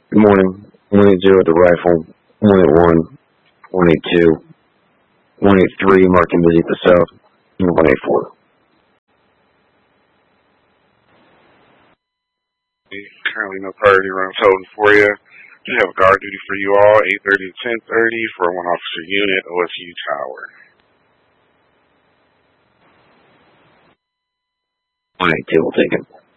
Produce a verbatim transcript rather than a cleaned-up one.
Good morning. one eighty at the rifle. one eighty-one. one eighty-two. one eighty-three, marking busy at the south. And one eighty-four. Currently no priority runs holding for you. We have guard duty for you all, eight thirty to ten thirty for one officer unit, O S U Tower. one eighty-two will take it.